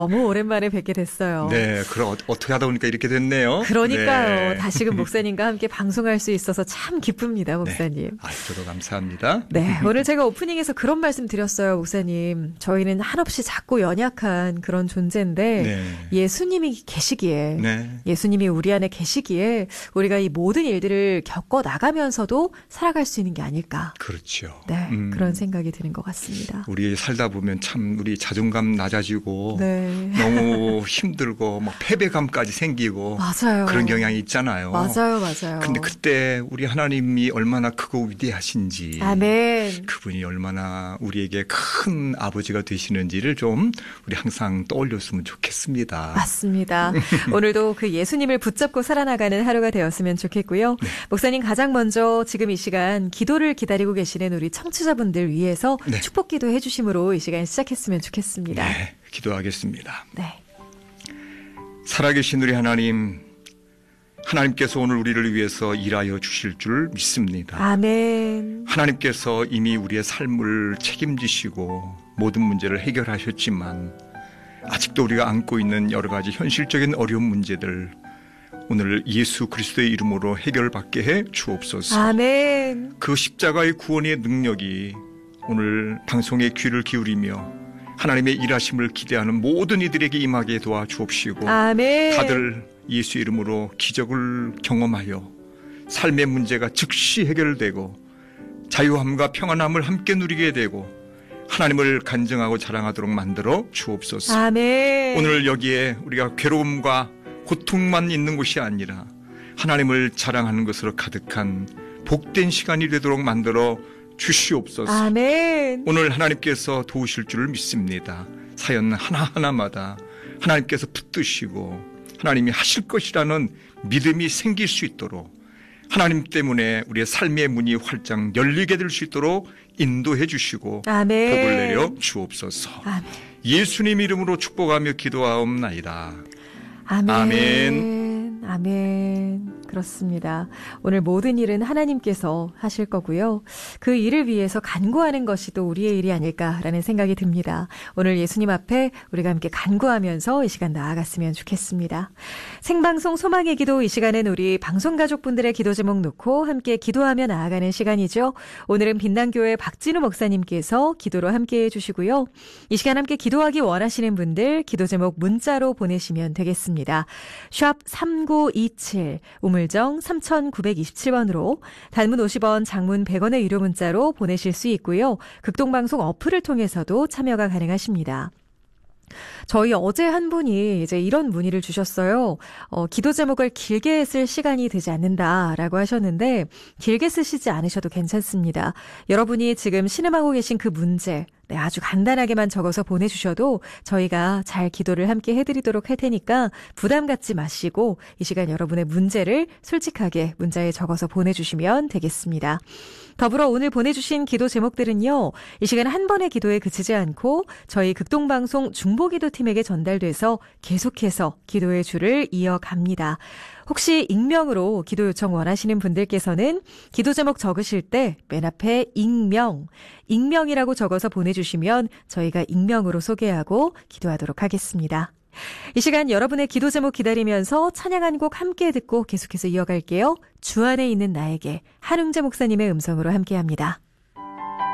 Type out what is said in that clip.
너무 오랜만에 뵙게 됐어요. 네, 그럼 어떻게 하다 보니까 이렇게 됐네요. 그러니까요. 네. 다시금 목사님과 함께 방송할 수 있어서 참 기쁩니다, 목사님. 네. 저도 감사합니다. 네, 오늘 제가 오프닝에서 그런 말씀 드렸어요, 목사님. 저희는 한없이 작고 연약한 그런 존재인데 네. 예수님이 계시기에, 네. 예수님이 우리 안에 계시기에 우리가 이 모든 일들을 겪어 나가면서도 살아갈 수 있는 게 아닐까. 그렇죠. 네, 그런 생각이 드는 것 같습니다. 우리 살다 보면 참 우리 자존감 낮아지고 네. 너무 힘들고 막 패배감까지 생기고 맞아요. 그런 경향이 있잖아요. 맞아요, 맞아요. 근데 그때 우리 하나님이 얼마나 크고 위대하신지, 아멘. 그분이 얼마나 우리에게 큰 아버지가 되시는지를 좀 우리 항상 떠올렸으면 좋겠습니다. 맞습니다. 오늘도 그 예수님을 붙잡고 살아나가는 하루가 되었으면 좋겠고요. 네. 목사님, 가장 먼저 지금 이 시간 기도를 기다리고 계시는 우리 청취자분들 위해서 네. 축복 기도해 주심으로 이 시간 시작했으면 좋겠습니다. 네, 기도하겠습니다. 네. 살아계신 우리 하나님, 하나님께서 오늘 우리를 위해서 일하여 주실 줄 믿습니다. 아멘. 하나님께서 이미 우리의 삶을 책임지시고 모든 문제를 해결하셨지만 아직도 우리가 안고 있는 여러 가지 현실적인 어려운 문제들, 오늘 예수 그리스도의 이름으로 해결받게 해 주옵소서. 아멘. 그 십자가의 구원의 능력이 오늘 방송에 귀를 기울이며 하나님의 일하심을 기대하는 모든 이들에게 임하게 도와주옵시고, 아멘. 다들 예수 이름으로 기적을 경험하여 삶의 문제가 즉시 해결되고 자유함과 평안함을 함께 누리게 되고 하나님을 간증하고 자랑하도록 만들어 주옵소서. 아멘. 오늘 여기에 우리가 괴로움과 고통만 있는 곳이 아니라 하나님을 자랑하는 것으로 가득한 복된 시간이 되도록 만들어 주시옵소서. 아멘. 오늘 하나님께서 도우실 줄을 믿습니다. 사연 하나하나마다 하나님께서 붙드시고 하나님이 하실 것이라는 믿음이 생길 수 있도록, 하나님 때문에 우리의 삶의 문이 활짝 열리게 될 수 있도록 인도해 주시고 아멘. 복을 내려 주옵소서. 아멘. 예수님 이름으로 축복하며 기도하옵나이다. 아멘. 아멘. 아멘. 그렇습니다. 오늘 모든 일은 하나님께서 하실 거고요. 그 일을 위해서 간구하는 것이 또 우리의 일이 아닐까라는 생각이 듭니다. 오늘 예수님 앞에 우리가 함께 간구하면서 이 시간 나아갔으면 좋겠습니다. 생방송 소망의 기도, 이 시간은 우리 방송가족분들의 기도 제목 놓고 함께 기도하며 나아가는 시간이죠. 오늘은 빛난교회 박진우 목사님께서 기도로 함께 해주시고요. 이 시간 함께 기도하기 원하시는 분들 기도 제목 문자로 보내시면 되겠습니다. 샵 3927 우물정 3927번으로 단문 50원, 장문 100원의 유료 문자로 보내실 수 있고요. 극동방송 어플을 통해서도 참여가 가능하십니다. 저희 어제 한 분이 이제 이런 문의를 주셨어요. 기도 제목을 길게 쓸 시간이 되지 않는다라고 하셨는데 길게 쓰시지 않으셔도 괜찮습니다. 여러분이 지금 신음하고 계신 그 문제, 아주 간단하게만 적어서 보내주셔도 저희가 잘 기도를 함께 해드리도록 할 테니까 부담 갖지 마시고 이 시간 여러분의 문제를 솔직하게 문자에 적어서 보내주시면 되겠습니다. 더불어 오늘 보내주신 기도 제목들은요, 이 시간 한 번의 기도에 그치지 않고 저희 극동방송 중보기도팀에게 전달돼서 계속해서 기도의 줄을 이어갑니다. 혹시 익명으로 기도 요청 원하시는 분들께서는 기도 제목 적으실 때 맨 앞에 익명이라고 적어서 보내주시면 저희가 익명으로 소개하고 기도하도록 하겠습니다. 이 시간 여러분의 기도 제목 기다리면서 찬양 한 곡 함께 듣고 계속해서 이어갈게요. 주 안에 있는 나에게, 한웅재 목사님의 음성으로 함께합니다.